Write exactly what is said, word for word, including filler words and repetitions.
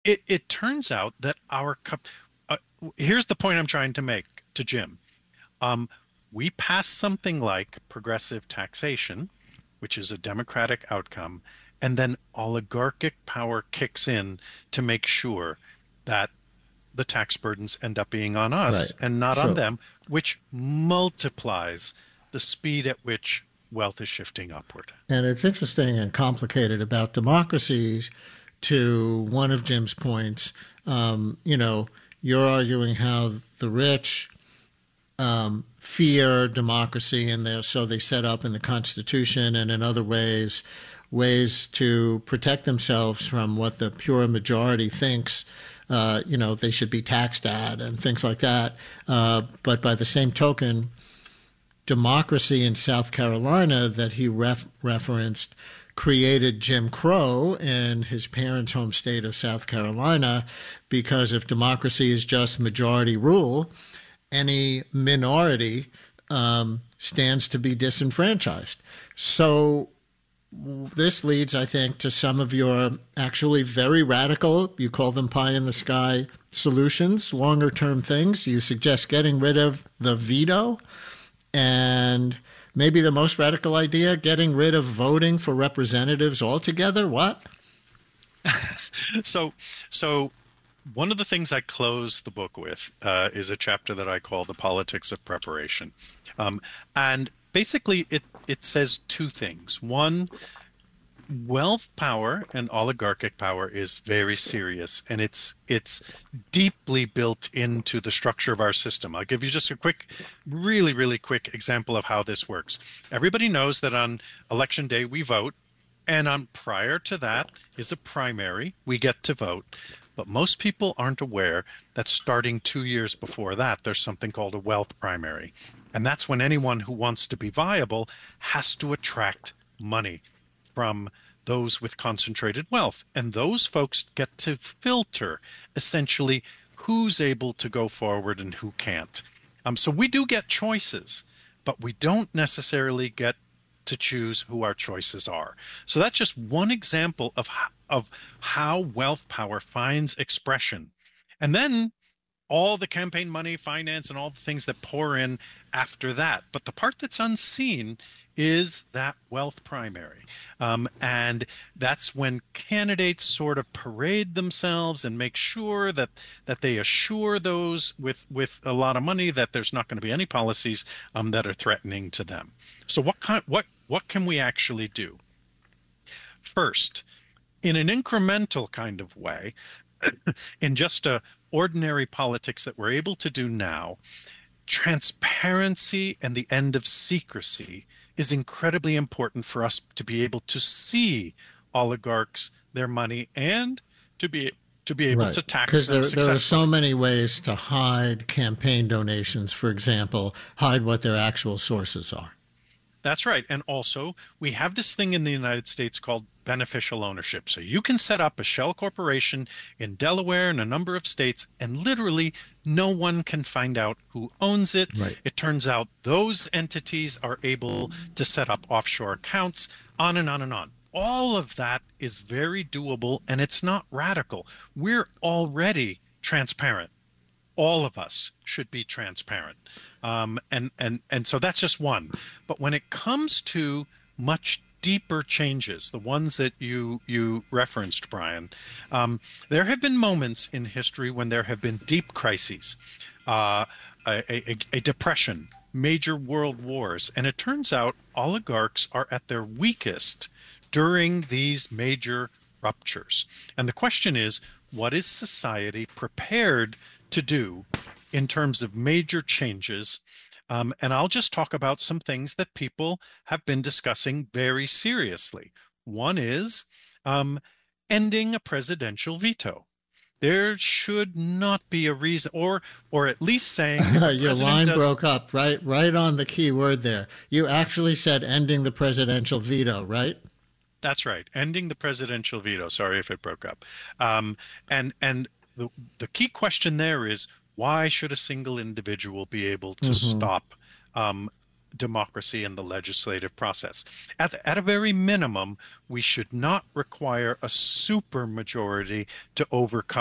it, it turns out that our cup, uh, here's the point I'm trying to make to Jim. Um, we pass something like progressive taxation, which is a democratic outcome, and then oligarchic power kicks in to make sure that the tax burdens end up being on Right. us and not on So, them, which multiplies the speed at which wealth is shifting upward. and it's interesting and complicated about democracies. To one of Jim's points, um, you know, you're arguing how the rich um, fear democracy, and so they set up in the Constitution and in other ways ways to protect themselves from what the pure majority thinks. Uh, you know, they should be taxed at and things like that. Uh, but by the same token, democracy in South Carolina that he ref- referenced created Jim Crow in his parents' home state of South Carolina, because if democracy is just majority rule, any minority um, stands to be disenfranchised. So this leads, I think, to some of your actually very radical, you call them pie in the sky solutions, longer term things. You suggest getting rid of the veto, and maybe the most radical idea, getting rid of voting for representatives altogether. What? So, so one of the things I close the book with uh, is a chapter that I call "The Politics of Preparation," um, and basically it it says two things. One, wealth power and oligarchic power is very serious, and it's it's deeply built into the structure of our system. I'll give you just a quick, really, really quick example of how this works. Everybody knows that on election day we vote, and on prior to that is a primary. We get to vote. But most people aren't aware that starting two years before that, there's something called a wealth primary. And that's when anyone who wants to be viable has to attract money from those with concentrated wealth. And those folks get to filter essentially who's able to go forward and who can't. Um, so we do get choices, but we don't necessarily get to choose who our choices are. So that's just one example of of how wealth power finds expression. And then all the campaign money, finance, and all the things that pour in after that. But the part that's unseen is that wealth primary. Um, and that's when candidates sort of parade themselves and make sure that that they assure those with with a lot of money that there's not going to be any policies um, that are threatening to them. So what kind what what can we actually do? First, in an incremental kind of way, in just a ordinary politics that we're able to do now, transparency and the end of secrecy is incredibly important for us to be able to see oligarchs, their money, and to be to be able Right. to tax Because them there, there are so successfully. many ways to hide campaign donations, for example, hide what their actual sources are. That's right. And also, we have this thing in the United States called beneficial ownership. So you can set up a shell corporation in Delaware and a number of states, and literally no one can find out who owns it. Right. It turns out those entities are able to set up offshore accounts, on and on and on. All of that is very doable, and it's not radical. We're already transparent. All of us should be transparent. Um, and, and, and so that's just one. But when it comes to much deeper changes, the ones that you, you referenced, Brian, um, there have been moments in history when there have been deep crises, uh, a, a, a depression, major world wars. And it turns out oligarchs are at their weakest during these major ruptures. And the question is, what is society prepared to do in terms of major changes? Um, and I'll just talk about some things that people have been discussing very seriously. One is um, ending a presidential veto. There should not be a reason, or or at least saying if a Your president line doesn't. broke up right right on the key word there. You actually said ending the presidential veto, right? That's right, ending the presidential veto. Sorry if it broke up. Um, and and the the key question there is, why should a single individual be able to Mm-hmm. stop um, democracy and the legislative process. At, at a very minimum, we should not require a supermajority to overcome